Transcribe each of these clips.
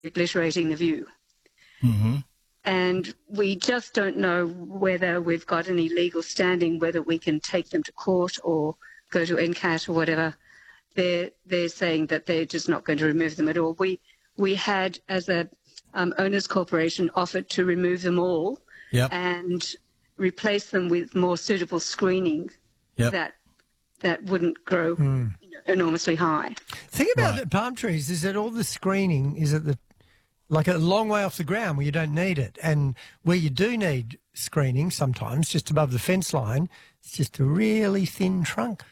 obliterating the view. Mm-hmm. And we just don't know whether we've got any legal standing, whether we can take them to court or go to NCAT or whatever. They're saying that they're just not going to remove them at all. We had, as a owners corporation, offered to remove them all and replace them with more suitable screening that wouldn't grow enormously high. Think about the palm trees. Is that all the screening is at like a long way off the ground where you don't need it, and where you do need screening sometimes, just above the fence line, it's just a really thin trunk.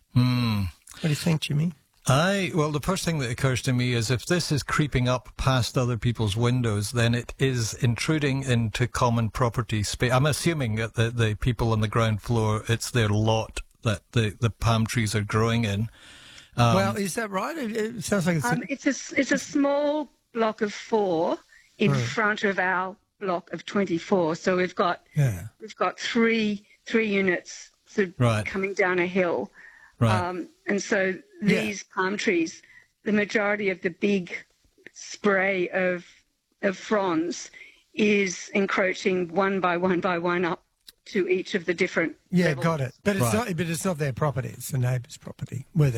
What do you think, Jimmy? Well, the first thing that occurs to me is if this is creeping up past other people's windows, then it is intruding into common property space. I'm assuming that the people on the ground floor, it's their lot that the palm trees are growing in. Well, is that right? It sounds like it's a small block of 4 in front of our block of 24. So we've got three units sort of coming down a hill. Right. And so these palm trees, the majority of the big spray of fronds is encroaching one by one up to each of the different levels. Got it. But it's not their property, it's the neighbour's property. Where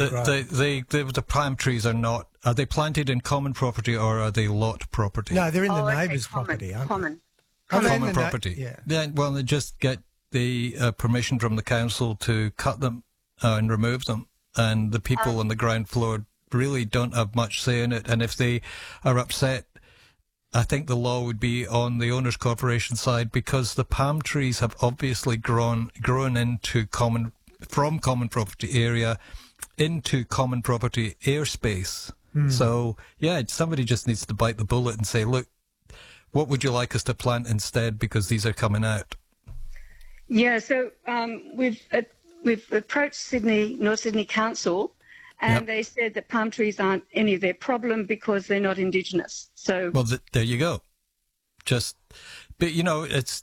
the palm trees are they planted in common property or are they lot property? No, they're in the neighbour's property, aren't common. they? Common property. Well, they just get the permission from the council to cut them and remove them, and the people on the ground floor really don't have much say in it. And if they are upset, I think the law would be on the owners' corporation side, because the palm trees have obviously grown into from common property area into common property airspace. So somebody just needs to bite the bullet and say, look, what would you like us to plant instead, because these are coming out? Yeah, so we've approached North Sydney Council, and they said that palm trees aren't any of their problem because they're not Indigenous. So, well, there you go. But it's